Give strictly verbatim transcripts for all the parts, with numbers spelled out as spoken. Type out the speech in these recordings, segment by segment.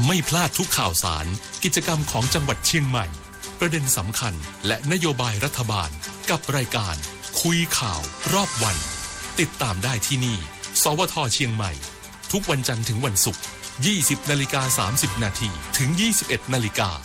ไม่พลาดทุกข่าวสารกิจกรรมของจังหวัดเชียงใหม่ประเด็นสำคัญและนโยบายรัฐบาลกับรายการคุยข่าวรอบวันติดตามได้ที่นี่สวทเชียงใหม่ทุกวันจันทร์ถึงวันศุกร์ ยี่สิบนาฬิกาสามสิบนาทีถึง ยี่สิบเอ็ดนาฬิกา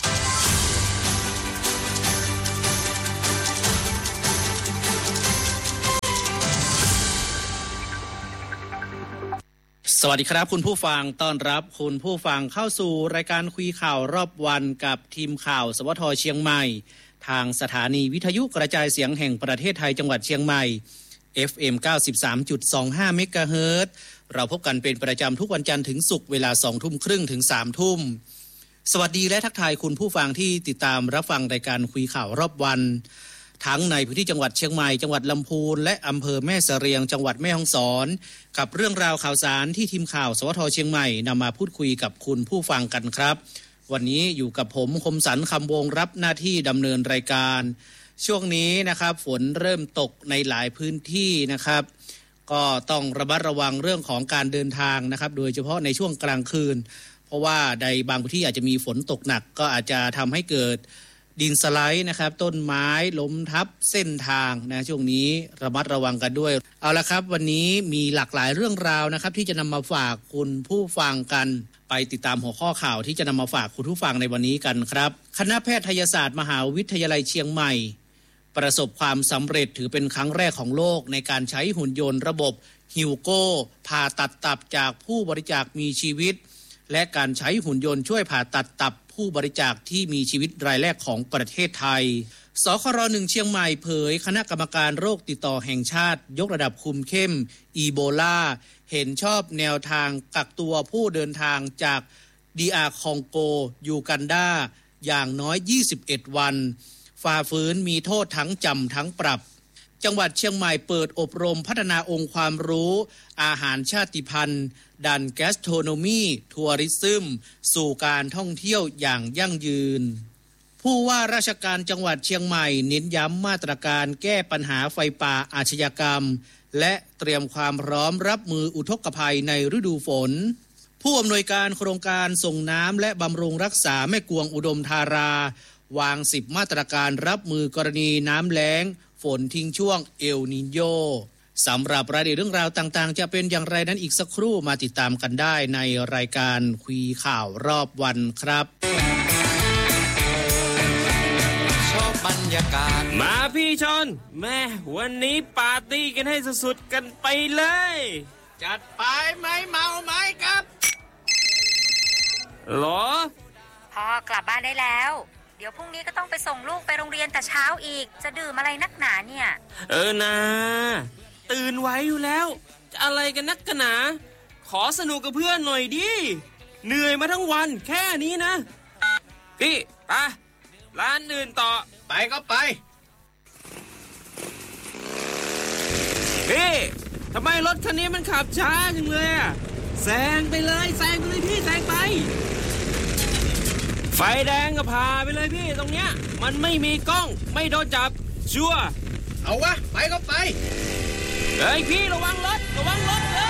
สวัสดีครับคุณผู้ฟังต้อนรับคุณผู้ฟังเข้าสู่รายการคุยข่าวรอบวันกับทีมข่าวสวทเชียงใหม่ทางสถานีวิทยุกระจายเสียงแห่งประเทศไทยจังหวัดเชียงใหม่ เอฟ เอ็ม เก้าสิบสามจุดสองห้า เมกะเฮิรตซ์เราพบกันเป็นประจำทุกวันจันทร์ถึงศุกร์เวลา สองทุ่มครึ่งถึง สามทุ่มสวัสดีและทักทายคุณผู้ฟังที่ติดตามรับฟังรายการคุยข่าวรอบวันทั้งในพื้นที่จังหวัดเชียงใหม่จังหวัดลำพูนและอำเภอแม่เสรียงจังหวัดแม่ฮ่องสอนกับเรื่องราวข่าวสารที่ทีมข่าวสวทเชียงใหม่นำมาพูดคุยกับคุณผู้ฟังกันครับวันนี้อยู่กับผมคมสันต์คำวงรับหน้าที่ดำเนินรายการช่วงนี้นะครับฝนเริ่มตกในหลายพื้นที่นะครับก็ต้องระมัดระวังเรื่องของการเดินทางนะครับโดยเฉพาะในช่วงกลางคืนเพราะว่าในบางพื้นที่อาจจะมีฝนตกหนักก็อาจจะทำให้เกิดดินสไลด์นะครับต้นไม้ล้มทับเส้นทางนะช่วงนี้ระมัดระวังกันด้วยเอาละครับวันนี้มีหลากหลายเรื่องราวนะครับที่จะนำมาฝากคุณผู้ฟังกันไปติดตามหัวข้อข่าวที่จะนำมาฝากคุณผู้ฟังในวันนี้กันครับคณะแพทยศาสตร์มหาวิทยาลัยเชียงใหม่ประสบความสำเร็จถือเป็นครั้งแรกของโลกในการใช้หุ่นยนต์ระบบฮิวโก้ผ่าตัดตับจากผู้บริจาคมีชีวิตและการใช้หุ่นยนต์ช่วยผ่าตัดตับผู้บริจาคที่มีชีวิตรายแรกของประเทศไทยสครหนึ่งเชียงใหม่เผยคณะกรรมการโรคติดต่อแห่งชาติยกระดับคุมเข้มอีโบลาเห็นชอบแนวทางกักตัวผู้เดินทางจาก ดี อาร์ คองโกยูกันดาอย่างน้อยยี่สิบเอ็ดวันฝ่าฝืนมีโทษทั้งจำทั้งปรับจังหวัดเชียงใหม่เปิดอบรมพัฒนาองค์ความรู้อาหารชาติพันธุ์ดันแกสโทรโนมีทัวริซึมสู่การท่องเที่ยวอย่างยั่งยืนผู้ว่าราชการจังหวัดเชียงใหม่เน้นย้ำมาตรการแก้ปัญหาไฟป่าอาชญากรรมและเตรียมความพร้อมรับมืออุทกภัยในฤดูฝนผู้อำนวยการโครงการส่งน้ำและบำรุงรักษาแม่กวงอุดมธาราวางสิบมาตรการรับมือกรณีน้ำแล้งฝนทิ้งช่วงเอลนิโญสำหรับรายละเอียดเรื่องราวต่างๆจะเป็นอย่างไรนั้นอีกสักครู่มาติดตามกันได้ในรายการคุยข่าวรอบวันครับชอบบรรยากาศมาพี่ชนแม่วันนี้ปาร์ตี้กันให้สุดๆกันไปเลยจัดไปไหมเมาไหมครับหรอพ่อกลับบ้านได้แล้วเดี๋ยวพรุ่งนี้ก็ต้องไปส่งลูกไปโรงเรียนแต่เช้าอีกจะดื่มอะไรนักหนาเนี่ยเออนะตื่นไว้อยู่แล้วจะอะไรกันนักกันหนาขอสนุกกับเพื่อนหน่อยดิเหนื่อยมาทั้งวันแค่นี้นะพี่ไปร้านอื่นต่อไปก็ไปพี่ทำไมรถคันนี้มันขับช้าจังเลยอ่ะแซงไปเลยแซงไปเลยพี่แซงไปไฟแดงก็พาไปเลยพี่ตรงเนี้ยมันไม่มีกล้องไม่โดนจับชัวร์เอาวะไปก็ไปเฮ้ยพี่ระวังรถระวังรถเด้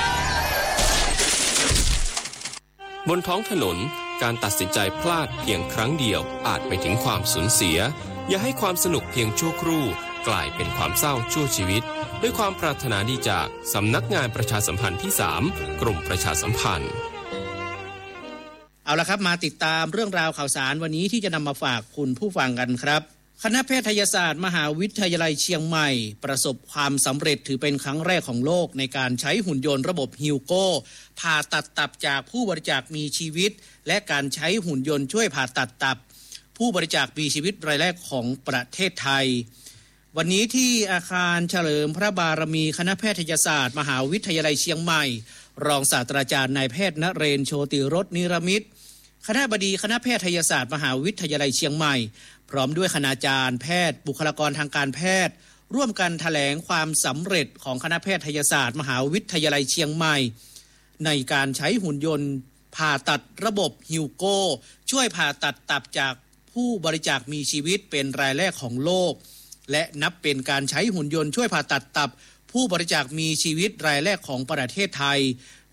อบนท้องถนนการตัดสินใจพลาดเพียงครั้งเดียวอาจไปถึงความสูญเสียอย่าให้ความสนุกเพียงชั่วครู่กลายเป็นความเศร้าชั่วชีวิตด้วยความปรารถนาดีจากสำนักงานประชาสัมพันธ์ที่สามกรมประชาสัมพันธ์เอาละครับมาติดตามเรื่องราวข่าวสารวันนี้ที่จะนำมาฝากคุณผู้ฟังกันครับคณะแพทยศาสตร์มหาวิทยาลัยเชียงใหม่ประสบความสำเร็จถือเป็นครั้งแรกของโลกในการใช้หุ่นยนต์ระบบฮิวโก้ผ่าตัดตับจากผู้บริจาคมีชีวิตและการใช้หุ่นยนต์ช่วยผ่าตัดตับผู้บริจาคมีชีวิตรายแรกของประเทศไทยวันนี้ที่อาคารเฉลิมพระบารมีคณะแพทยศาสตร์มหาวิทยาลัยเชียงใหม่รองศาสตราจารย์นายแพทย์ณเรนทร์โชติรสนิรมิตรคณบดีคณะแพทยศาสตร์มหาวิทยาลัยเชียงใหม่พร้อมด้วยคณาจารย์แพทย์บุคลากรทางการแพทย์ร่วมกันแถลงความสำเร็จของคณะแพทยศาสตร์มหาวิทยาลัยเชียงใหม่ในการใช้หุ่นยนต์ผ่าตัดระบบฮิวโก้ช่วยผ่าตัดตับจากผู้บริจาคมีชีวิตเป็นรายแรกของโลกและนับเป็นการใช้หุ่นยนต์ช่วยผ่าตัดตับผู้บริจาคมีชีวิตรายแรกของประเทศไทยค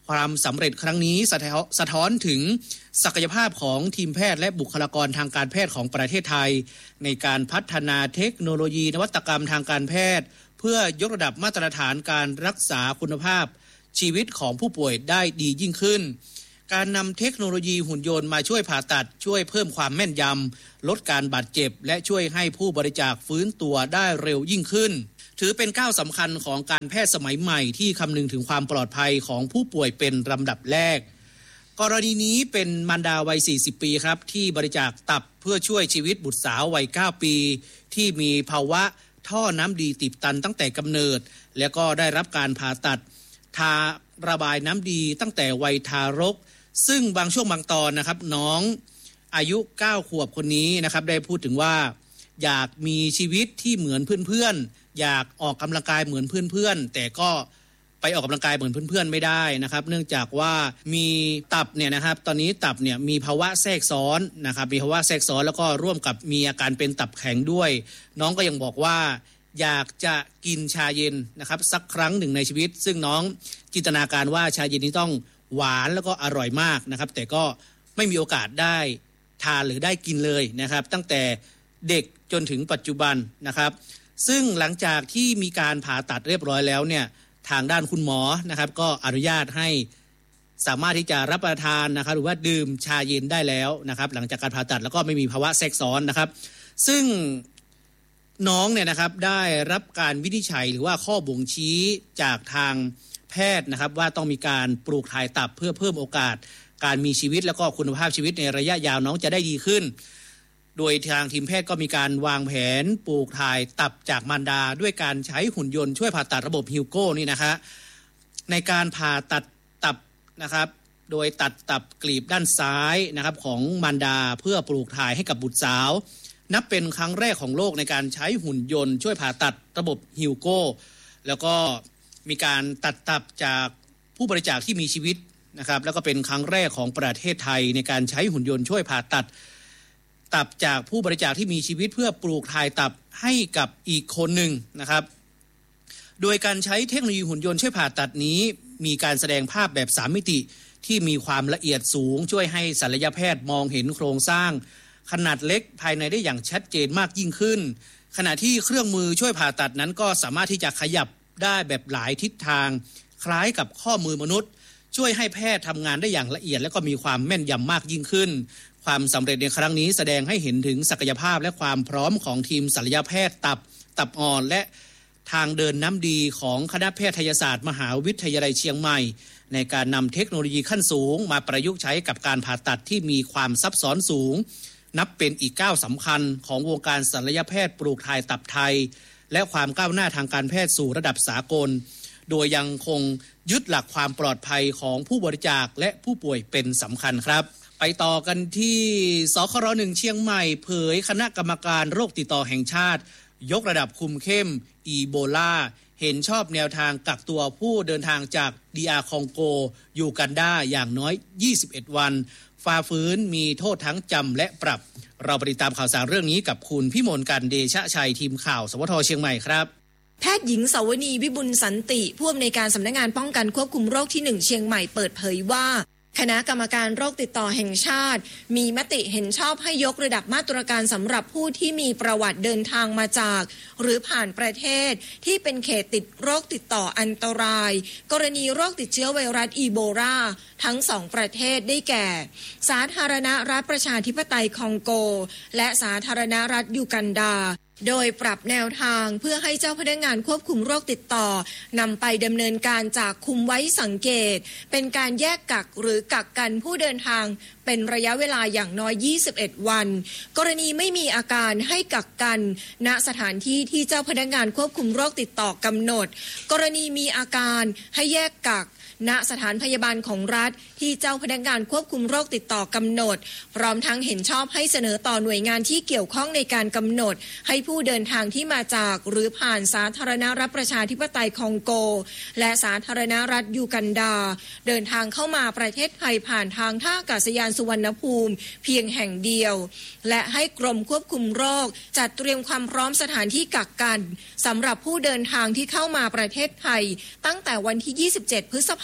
ความสำเร็จครั้งนี้สะท้อนถึงศักยภาพของทีมแพทย์และบุคลากรทางการแพทย์ของประเทศไทยในการพัฒนาเทคโนโลยีนวัตกรรมทางการแพทย์เพื่อยกระดับมาตรฐานการรักษาคุณภาพชีวิตของผู้ป่วยได้ดียิ่งขึ้นการนำเทคโนโลยีหุ่นยนต์มาช่วยผ่าตัดช่วยเพิ่มความแม่นยำลดการบาดเจ็บและช่วยให้ผู้บริจาคฟื้นตัวได้เร็วยิ่งขึ้นถือเป็นก้าวสำคัญของการแพทย์สมัยใหม่ที่คำนึงถึงความปลอดภัยของผู้ป่วยเป็นลำดับแรกกรณีนี้เป็นมารดาวัยสี่สิบปีครับที่บริจาคตับเพื่อช่วยชีวิตบุตรสาววัยเก้าปีที่มีภาวะท่อน้ำดีตีบตันตั้งแต่กำเนิดแล้วก็ได้รับการผ่าตัดทาระบายน้ำดีตั้งแต่วัยทารกซึ่งบางช่วงบางตอนนะครับน้องอายุเก้าขวบคนนี้นะครับได้พูดถึงว่าอยากมีชีวิตที่เหมือนเพื่อนๆอยากออกกำลังกายเหมือนเพื่อนๆแต่ก็ไปออกกำลังกายเหมือนเพื่อนๆไม่ได้นะครับเนื่องจากว่ามีตับเนี่ยนะครับตอนนี้ตับเนี่ยมีภาวะแทรกซ้อนนะครับมีภาวะแทรกซ้อนแล้วก็ร่วมกับมีอาการเป็นตับแข็งด้วยน้องก็ยังบอกว่าอยากจะกินชาเย็นนะครับสักครั้งหนึ่งในชีวิตซึ่งน้องจินตนาการว่าชาเย็นนี้ต้องหวานแล้วก็อร่อยมากนะครับแต่ก็ไม่มีโอกาสได้ทานหรือได้กินเลยนะครับตั้งแต่เด็กจนถึงปัจจุบันนะครับซึ่งหลังจากที่มีการผ่าตัดเรียบร้อยแล้วเนี่ยทางด้านคุณหมอนะครับก็อนุญาตให้สามารถที่จะรับประทานนะครับหรือว่าดื่มชาเย็นได้แล้วนะครับหลังจากการผ่าตัดแล้วก็ไม่มีภาวะแทรกซ้อนนะครับซึ่งน้องเนี่ยนะครับได้รับการวินิจฉัยหรือว่าข้อบ่งชี้จากทางแพทย์นะครับว่าต้องมีการปลูกถ่ายตับเพื่อเพิ่มโอกาสการมีชีวิตแล้วก็คุณภาพชีวิตในระยะยาวน้องจะได้ดีขึ้นโดยทางทีมแพทย์ก็มีการวางแผนปลูกถ่ายตับจากมารดาด้วยการใช้หุ่นยนต์ช่วยผ่าตัดระบบฮิวโก้นี่นะคะในการผ่าตัดตับนะครับโดยตัดตับกลีบด้านซ้ายนะครับของมารดาเพื่อปลูกถ่ายให้กับบุตรสาวนับเป็นครั้งแรกของโลกในการใช้หุ่นยนต์ช่วยผ่าตัดระบบฮิวโก้แล้วก็มีการตัดตับจากผู้บริจาคที่มีชีวิตนะครับแล้วก็เป็นครั้งแรกของประเทศไทยในการใช้หุ่นยนต์ช่วยผ่าตัดตับจากผู้บริจาคที่มีชีวิตเพื่อปลูกถ่ายตับให้กับอีกคนหนึ่งนะครับโดยการใช้เทคโนโลยีหุ่นยนต์ช่วยผ่าตัดนี้มีการแสดงภาพแบบสามมิติที่มีความละเอียดสูงช่วยให้ศัลยแพทย์มองเห็นโครงสร้างขนาดเล็กภายในได้อย่างชัดเจนมากยิ่งขึ้นขณะที่เครื่องมือช่วยผ่าตัดนั้นก็สามารถที่จะขยับได้แบบหลายทิศทางคล้ายกับข้อมือมนุษย์ช่วยให้แพทย์ทำงานได้อย่างละเอียดและก็มีความแม่นยำมากยิ่งขึ้นความสำเร็จในครั้งนี้แสดงให้เห็นถึงศักยภาพและความพร้อมของทีมศัลยแพทย์ตับตับอ่อนและทางเดินน้ำดีของคณะแพทยศาสตร์มหาวิทยาลัยเชียงใหม่ในการนำเทคโนโลยีขั้นสูงมาประยุกต์ใช้กับการผ่าตัดที่มีความซับซ้อนสูงนับเป็นอีกก้าวสำคัญของวงการศัลยแพทย์ปลูกถ่ายตับไทยและความก้าวหน้าทางการแพทย์สู่ระดับสากลโดยยังคงยึดหลักความปลอดภัยของผู้บริจาคและผู้ป่วยเป็นสำคัญครับไปต่อกันที่สครหนึ่งเชียงใหม่เผยคณะกรรมการโรคติดต่อแห่งชาติยกระดับคุมเข้มอีโบลาเห็นชอบแนวทางกักตัวผู้เดินทางจาก ดี อาร์ คองโกยูกันดาอย่างน้อยยี่สิบเอ็ดวันฝ่าฝืนมีโทษทั้งจำและปรับเราไปติดตามข่าวสารเรื่องนี้กับคุณพิมลกันเดชะชัยทีมข่าวสวท.เชียงใหม่ครับแพทย์หญิงสาวนีวิบุลสันติผู้อำนวยการสำนักงานป้องกันควบคุมโรคที่หนึ่งเชียงใหม่เปิดเผยว่าคณะกรรมการโรคติดต่อแห่งชาติมีมติเห็นชอบให้ยกระดับมาตรการสำหรับผู้ที่มีประวัติเดินทางมาจากหรือผ่านประเทศที่เป็นเขตติดโรคติดต่ออันตรายกรณีโรคติดเชื้อไวรัสอีโบลาทั้งสองประเทศได้แก่สาธารณรัฐประชาธิปไตยคองโกและสาธารณรัฐยูกันดาโดยปรับแนวทางเพื่อให้เจ้าพนักงานควบคุมโรคติดต่อนำไปดำเนินการจากคุมไว้สังเกตเป็นการแยกกักหรือกักกันผู้เดินทางเป็นระยะเวลาอย่างน้อยยี่สิบเอ็ดวันกรณีไม่มีอาการให้กักกันณสถานที่ที่เจ้าพนักงานควบคุมโรคติดต่อกำหนดกรณีมีอาการให้แยกกักณสถานพยาบาลของรัฐที่เจ้าพนักงานควบคุมโรคติดต่อกำหนดพร้อมทั้งเห็นชอบให้เสนอต่อหน่วยงานที่เกี่ยวข้องในการกำหนดให้ผู้เดินทางที่มาจากหรือผ่านสาธารณรัฐประชาธิปไตยคองโกและสาธารณรัฐยูกันดาเดินทางเข้ามาประเทศไทยผ่านทางท่าอากาศยานสุวรรณภูมิเพียงแห่งเดียวและให้กรมควบคุมโรคจัดเตรียมความพร้อมสถานที่กักกันสำหรับผู้เดินทางที่เข้ามาประเทศไทยตั้งแต่วันที่ยี่สิบเจ็ดพฤษภา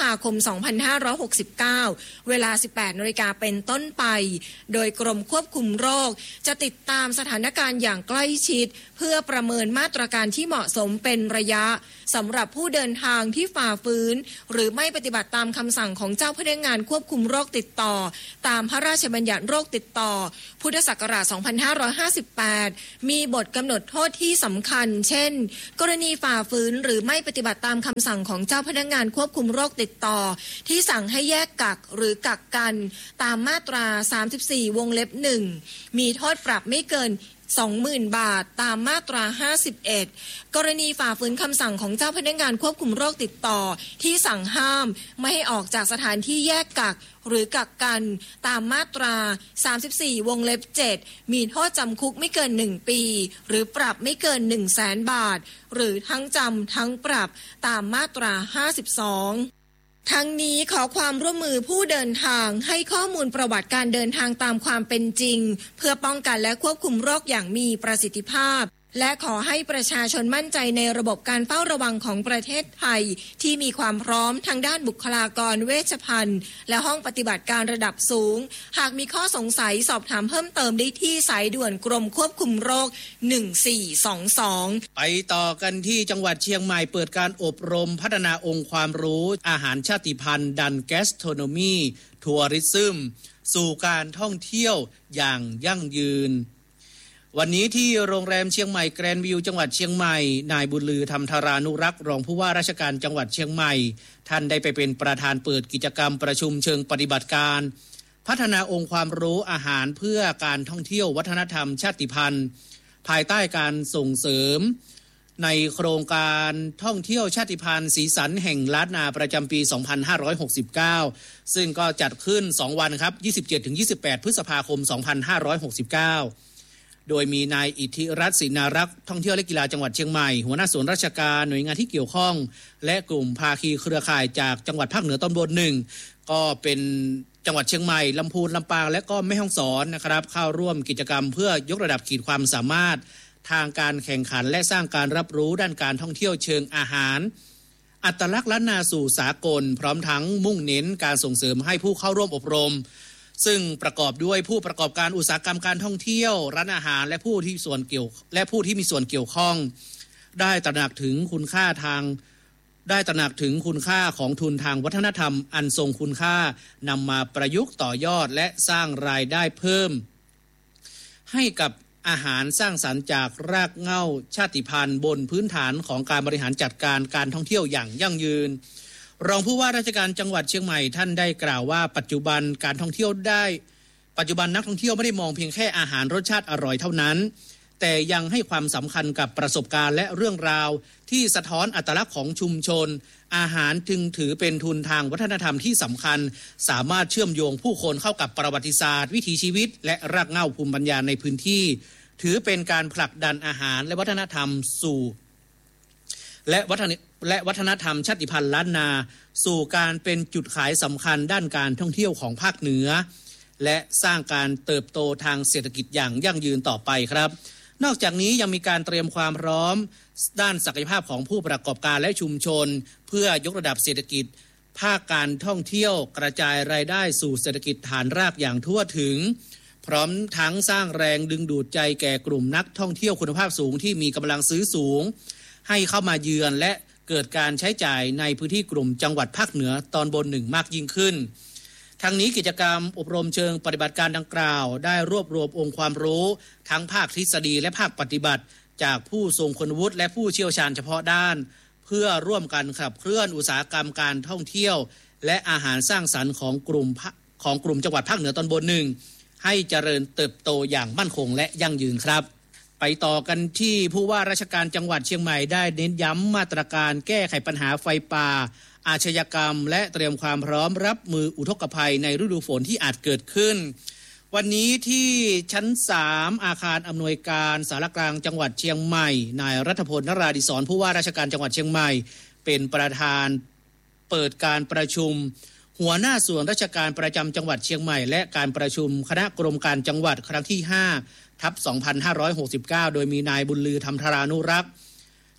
าคม สองพันห้าร้อยหกสิบเก้า เวลา สิบแปดนาฬิกาเป็นต้นไปโดยกรมควบคุมโรคจะติดตามสถานการณ์อย่างใกล้ชิดเพื่อประเมินมาตรการที่เหมาะสมเป็นระยะสำหรับผู้เดินทางที่ฝ่าฝืนหรือไม่ปฏิบัติตามคำสั่งของเจ้าพนักงานควบคุมโรคติดต่อตามพระราชบัญญัติโรคติดต่อพุทธศักราช สองพันห้าร้อยห้าสิบแปด มีบทกำหนดโทษที่สำคัญเช่นกรณีฝ่าฝืนหรือไม่ปฏิบัติตามคำสั่งของเจ้าพนักงานควบคุมโรคติดต่อที่สั่งให้แยกกักหรือกักกันตามมาตรา สามสิบสี่ วงเล็บ หนึ่ง มีโทษปรับไม่เกินสองหมื่น บาทตามมาตรา ห้าสิบเอ็ด กรณีฝ่าฝืนคำสั่งของเจ้าพนักงานควบคุมโรคติดต่อที่สั่งห้ามไม่ให้ออกจากสถานที่แยกกักหรือกักกันตามมาตรา สามสิบสี่ วงเล็บ เจ็ด มีโทษจำคุกไม่เกินหนึ่งปีหรือปรับไม่เกิน หนึ่งแสน บาทหรือทั้งจำทั้งปรับตามมาตรา ห้าสิบสองทั้งนี้ขอความร่วมมือผู้เดินทางให้ข้อมูลประวัติการเดินทางตามความเป็นจริงเพื่อป้องกันและควบคุมโรคอย่างมีประสิทธิภาพและขอให้ประชาชนมั่นใจในระบบการเฝ้าระวังของประเทศไทยที่มีความพร้อมทางด้านบุคลากรเวชภัณฑ์และห้องปฏิบัติการระดับสูงหากมีข้อสงสัยสอบถามเพิ่มเติมได้ที่สายด่วนกรมควบคุมโรคหนึ่งสี่สองสองไปต่อกันที่จังหวัดเชียงใหม่เปิดการอบรมพัฒนาองค์ความรู้อาหารชาติพันธุ์ดันแกสโทรโนมีทัวริซึมสู่การท่องเที่ยวอย่างยั่งยืนวันนี้ที่โรงแรมเชียงใหม่แกรนด์วิวจังหวัดเชียงใหม่นายบุญลือธรรมธารานุรักษ์รองผู้ว่าราชการจังหวัดเชียงใหม่ท่านได้ไปเป็นประธานเปิดกิจกรรมประชุมเชิงปฏิบัติการพัฒนาองค์ความรู้อาหารเพื่อการท่องเที่ยววัฒนธรรมชาติพันธุ์ภายใต้การส่งเสริมในโครงการท่องเที่ยวชาติพันธุ์สีสันแห่งล้านนาประจำปี สองพันห้าร้อยหกสิบเก้า ซึ่งก็จัดขึ้นสองวันครับ ยี่สิบเจ็ดถึงยี่สิบแปด พฤษภาคม สองพันห้าร้อยหกสิบเก้าโดยมีนายอิทธิรัตน์ศรีนารักษ์ท่องเที่ยวและกีฬาจังหวัดเชียงใหม่หัวหน้าส่วนราชการหน่วยงานที่เกี่ยวข้องและกลุ่มภาคีเครือข่ายจากจังหวัดภาคเหนือตอนบนหนึ่งก็เป็นจังหวัดเชียงใหม่ลำพูนลำปางและก็แม่ฮ่องสอนนะครับเข้าร่วมกิจกรรมเพื่อยกระดับขีดความสามารถทางการแข่งขันและสร้างการรับรู้ด้านการท่องเที่ยวเชิงอาหารอัตลักษณ์ล้านนาสู่สากลพร้อมทั้งมุ่งเน้นการส่งเสริมให้ผู้เข้าร่วมอบรมซึ่งประกอบด้วยผู้ประกอบการอุตสาหกรรมการท่องเที่ยวร้านอาหารและผู้ที่ส่วนเกี่ยวและผู้ที่มีส่วนเกี่ยวข้องได้ตระหนักถึงคุณค่าทางได้ตระหนักถึงคุณค่าของทุนทางวัฒนธรรมอันทรงคุณค่านำมาประยุกต์ต่อยอดและสร้างรายได้เพิ่มให้กับอาหารสร้างสรรค์จากรากเหง้าชาติพันธุ์บนพื้นฐานของการบริหารจัดการการท่องเที่ยวอย่างยั่งยืนรองผู้ว่าราชการจังหวัดเชียงใหม่ท่านได้กล่าวว่าปัจจุบันการท่องเที่ยวได้ปัจจุบันนักท่องเที่ยวไม่ได้มองเพียงแค่อาหารรสชาติอร่อยเท่านั้นแต่ยังให้ความสำคัญกับประสบการณ์และเรื่องราวที่สะท้อนอัตลักษณ์ของชุมชนอาหารจึงถือเป็นทุนทางวัฒนธรรมที่สำคัญสามารถเชื่อมโยงผู้คนเข้ากับประวัติศาสตร์วิถีชีวิตและรากเหง้าภูมิปัญญาในพื้นที่ถือเป็นการผลักดันอาหารและวัฒนธรรมสู่และวัฒนและวัฒนธรรมชาติพันธุ์ล้านนาสู่การเป็นจุดขายสำคัญด้านการท่องเที่ยวของภาคเหนือและสร้างการเติบโตทางเศรษฐกิจอย่างยั่งยืนต่อไปครับนอกจากนี้ยังมีการเตรียมความพร้อมด้านศักยภาพของผู้ประกอบการและชุมชนเพื่อยกระดับเศรษฐกิจภาคการท่องเที่ยวกระจายรายได้สู่เศรษฐกิจฐานรากอย่างทั่วถึงพร้อมทั้งสร้างแรงดึงดูดใจแก่กลุ่มนักท่องเที่ยวคุณภาพสูงที่มีกำลังซื้อสูงให้เข้ามาเยือนและเกิดการใช้จ่ายในพื้นที่กลุ่มจังหวัดภาคเหนือตอนบนหนึ่งมากยิ่งขึ้นทั้งนี้กิจกรรมอบรมเชิงปฏิบัติการดังกล่าวได้รวบรวมองค์ความรู้ทั้งภาคทฤษฎีและภาคปฏิบัติจากผู้ทรงคุณวุฒิและผู้เชี่ยวชาญเฉพาะด้านเพื่อร่วมกันขับเคลื่อนอุตสาหกรรมการท่องเที่ยวและอาหารสร้างสรรค์ของกลุ่มของกลุ่มจังหวัดภาคเหนือตอนบนหนึ่งให้เจริญเติบโตอย่างมั่นคงและยั่งยืนครับไปต่อกันที่ผู้ว่าราชการจังหวัดเชียงใหม่ได้เน้นย้ำมาตรการแก้ไขปัญหาไฟป่าอาชญากรรมและเตรียมความพร้อมรับมืออุทกภัยในฤดูฝนที่อาจเกิดขึ้นวันนี้ที่ชั้นสามอาคารอำนวยการสารกลางจังหวัดเชียงใหม่นายรัฐพลนราดิศรผู้ว่าราชการจังหวัดเชียงใหม่เป็นประธานเปิดการประชุมหัวหน้าส่วนราชการประจำจังหวัดเชียงใหม่และการประชุมคณะกรมการจังหวัดครั้งที่ห้าทับสองพันห้าร้อยหกสิบเก้าโดยมีนายบุญลือธรรมธารานุรักษ์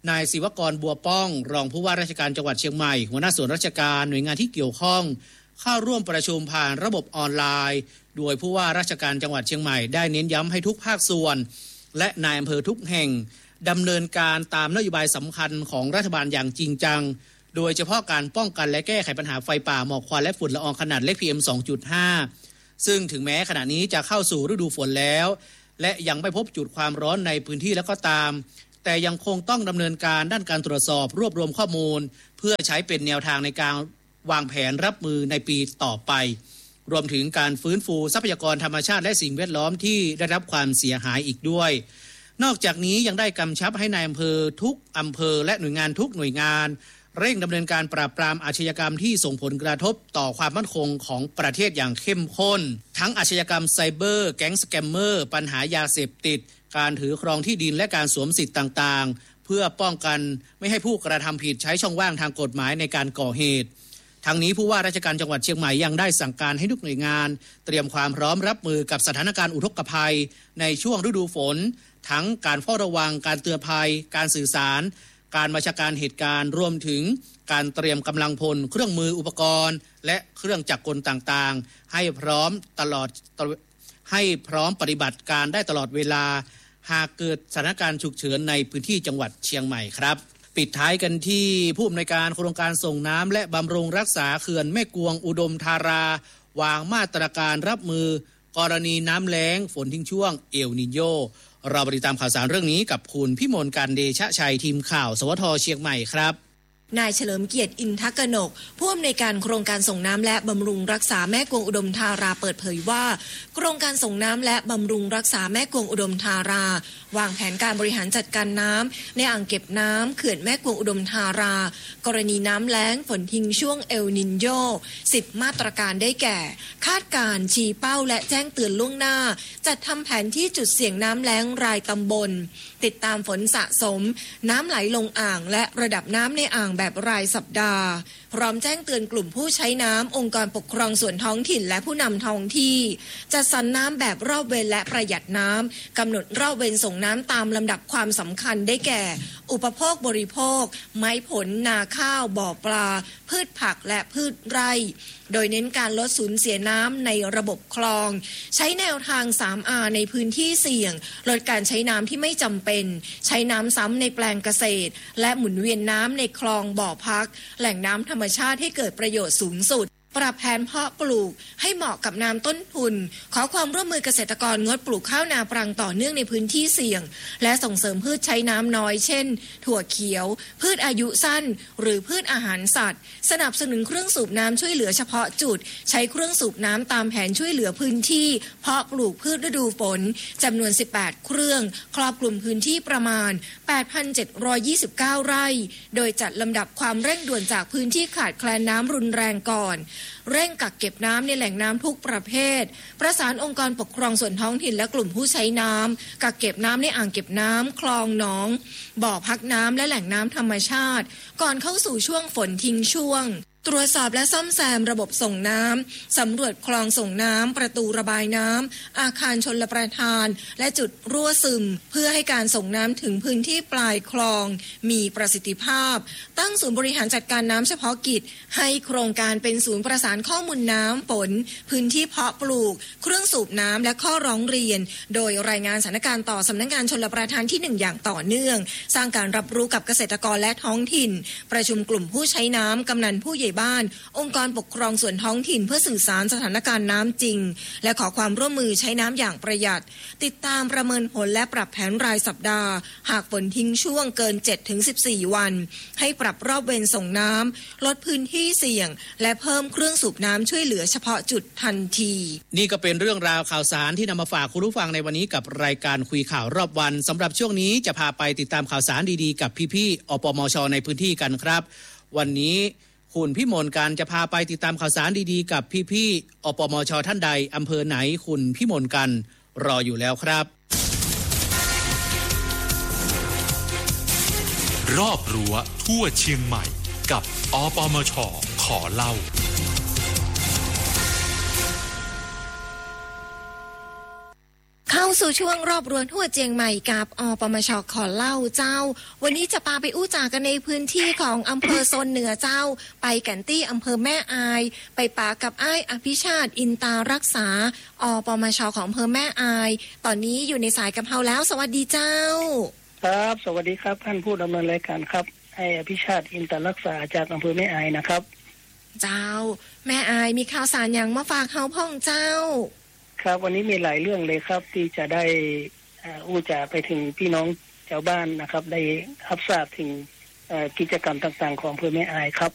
นายศิวกรบัวป้องรองผู้ว่าราชการจังหวัดเชียงใหม่หัวหน้าส่วนราชการหน่วยงานที่เกี่ยวข้องเข้าร่วมประชุมผ่านระบบออนไลน์โดยผู้ว่าราชการจังหวัดเชียงใหม่ได้เน้นย้ำให้ทุกภาคส่วนและนายอำเภอทุกแห่งดำเนินการตามนโยบายสำคัญของรัฐบาลอย่างจริงจังโดยเฉพาะการป้องกันและแก้ไขปัญหาไฟป่าหมอกควันและฝุ่นละอองขนาดเล็ก พี เอ็ม สองจุดห้า ซึ่งถึงแม้ขณะนี้จะเข้าสู่ฤดูฝนแล้วและยังไม่พบจุดความร้อนในพื้นที่แล้วก็ตามแต่ยังคงต้องดำเนินการด้านการตรวจสอบรวบรวมข้อมูลเพื่อใช้เป็นแนวทางในการวางแผนรับมือในปีต่อไปรวมถึงการฟื้นฟูทรัพยากรธรรมชาติและสิ่งแวดล้อมที่ได้รับความเสียหายอีกด้วยนอกจากนี้ยังได้กำชับให้นายอำเภอทุกอำเภอและหน่วยงานทุกหน่วยงานเร่งดำเนินการปราบปรามอาชญากรรมที่ส่งผลกระทบต่อความมั่นคงของประเทศอย่างเข้มข้นทั้งอาชญากรรมไซเบอร์แก๊งสแกมเมอร์ปัญหายาเสพติดการถือครองที่ดินและการสวมสิทธิ์ต่างๆเพื่อป้องกันไม่ให้ผู้กระทำผิดใช้ช่องว่างทางกฎหมายในการก่อเหตุทั้งนี้ผู้ว่าราชการจังหวัดเชียงใหม่ยังได้สั่งการให้ทุกหน่วยงานเตรียมความพร้อมรับมือกับสถานการณ์อุทกภัยในช่วงฤดูฝนทั้งการเฝ้าระวังการเตือนภัยการสื่อสารการบัญชาการเหตุการณ์รวมถึงการเตรียมกำลังพลเครื่องมืออุปกรณ์และเครื่องจักรกลต่างๆให้พร้อมตลอดให้พร้อมปฏิบัติการได้ตลอดเวลาหากเกิดสถานการณ์ฉุกเฉินในพื้นที่จังหวัดเชียงใหม่ครับปิดท้ายกันที่ผู้อำนวยการโครงการส่งน้ำและบำรุงรักษาเขื่อนแม่กวงอุดมธาราวางมาตรการรับมือกรณีน้ำแล้งฝนทิ้งช่วงเอลนิโญเราไปติดตามข่าวสารเรื่องนี้กับคุณพิมลการเดชะชัยทีมข่าวสวทเชียงใหม่ครับนายเฉลิมเกียรติอินทกนกผู้อำนวยการโครงการส่งน้ำและบำรุงรักษาแม่กวงอุดมธาราเปิดเผยว่าโครงการส่งน้ำและบำรุงรักษาแม่กวงอุดมธาราวางแผนการบริหารจัดการน้ำในอ่างเก็บน้ำเขื่อนแม่กวงอุดมธารากรณีน้ำแล้งฝนทิ้งช่วงเอลนิโญสิบมาตรการได้แก่คาดการณ์ชี้เป้าและแจ้งเตือนล่วงหน้าจัดทำแผนที่จุดเสี่ยงน้ำแล้งรายตำบลติดตามฝนสะสมน้ำไหลลงอ่างและระดับน้ำในอ่างแบบรายสัปดาห์พร้อมแจ้งเตือนกลุ่มผู้ใช้น้ำองค์กรปกครองส่วนท้องถิ่นและผู้นำท้องที่จัดสรรน้ำแบบรอบเวรและประหยัดน้ำกำหนดรอบเวรส่งน้ำตามลำดับความสำคัญได้แก่ อุปโภคบริโภคไม้ผลนาข้าวบ่อปลาพืชผักและพืชไร่โดยเน้นการลดสูญเสียน้ำในระบบคลองใช้แนวทาง สามอาร์ ในพื้นที่เสี่ยงลดการใช้น้ำที่ไม่จำเป็นใช้น้ำซ้ำในแปลงเกษตรและหมุนเวียนน้ำในคลองบ่อพักแหล่งน้ำธรรมชาติให้เกิดประโยชน์สูงสุดปรับแผนเพาะปลูกให้เหมาะกับน้ำต้นทุนขอความร่วมมือเกษตรกรงดปลูกข้าวนาปรังต่อเนื่องในพื้นที่เสี่ยงและส่งเสริมพืชใช้น้ำน้อยเช่นถั่วเขียวพืชอายุสั้นหรือพืชอาหารสัตว์สนับสนุนเครื่องสูบน้ำช่วยเหลือเฉพาะจุดใช้เครื่องสูบน้ำตามแผนช่วยเหลือพื้นที่เพาะปลูกพืชฤดูฝนจำนวนสิบแปดเครื่องครอบคลุมพื้นที่ประมาณ แปดพันเจ็ดร้อยยี่สิบเก้า ไร่โดยจัดลำดับความเร่งด่วนจากพื้นที่ขาดแคลนน้ำรุนแรงก่อนเร่งกักเก็บน้ำในแหล่งน้ำทุกประเภทประสานองค์กรปกครองส่วนท้องถิ่นและกลุ่มผู้ใช้น้ำกักเก็บน้ำในอ่างเก็บน้ำคลองหนองบ่อพักน้ำและแหล่งน้ำธรรมชาติก่อนเข้าสู่ช่วงฝนทิ้งช่วงตรวจสอบและซ่อมแซมระบบส่งน้ำสำรวจคลองส่งน้ำประตูระบายน้ำอาคารชลประทานและจุดรั่วซึมเพื่อให้การส่งน้ำถึงพื้นที่ปลายคลองมีประสิทธิภาพตั้งศูนย์บริหารจัดการน้ำเฉพาะกิจให้โครงการเป็นศูนย์ประสานข้อมูลน้ำฝนพื้นที่เพาะปลูกเครื่องสูบน้ำและข้อร้องเรียนโดยรายงานสถานการณ์ต่อสำนักงานชลประทานที่หนึ่งอย่างต่อเนื่องสร้างการรับรู้กับเกษตรกรและท้องถิ่นประชุมกลุ่มผู้ใช้น้ำกำนันผู้ใหญ่บ้านองค์กรปกครองส่วนท้องถิ่นเพื่อสื่อสารสถานการณ์น้ำจริงและขอความร่วมมือใช้น้ำอย่างประหยัดติดตามประเมินผลและปรับแผนรายสัปดาห์หากฝนทิ้งช่วงเกิน เจ็ดถึงสิบสี่ วันให้ปรับรอบเวรส่งน้ำลดพื้นที่เสี่ยงและเพิ่มเครื่องสูบน้ำช่วยเหลือเฉพาะจุดทันทีนี่ก็เป็นเรื่องราวข่าวสารที่นำมาฝากคุณผู้ฟังในวันนี้กับรายการคุยข่าวรอบวันสำหรับช่วงนี้จะพาไปติดตามข่าวสารดีๆกับพี่ๆอปมช.ในพื้นที่กันครับวันนี้คุณพิมลการจะพาไปติดตามข่าวสารดีๆกับพี่ๆอปมช.ท่านใดอำเภอไหนคุณพิมลกันรออยู่แล้วครับรอบรั้วทั่วเชียงใหม่กับอปมช.ขอเล่าเข้าสู่ช่วงรอบรวนทั่วเจียงใหม่กับอปมช.ขอเล่าเจ้าวันนี้จะพาไปอู้จากันในพื้นที่ของอำเภอโซนเหนือเจ้าไปกันที่อำเภอแม่อายไปปากับอ้ายอภิชาติอินตารักษาอปมช.ของอำเภอแม่อายตอนนี้อยู่ในสายกับเราแล้วสวัสดีเจ้าครับสวัสดีครับท่านผู้ดำเนินรายการครับไอ้อภิชาติอินตารักษาจากอำเภอแม่อายนะครับเจ้าแม่อายมีข่าวสารอย่างมาฝากเฮาพ่องเจ้าครับวันนี้มีหลายเรื่องเลยครับที่จะได้อู้จาไปถึงพี่น้องชาวบ้านนะครับได้รับทราบถึงกิจกรรมต่างๆของอำเภอแม่อายครับ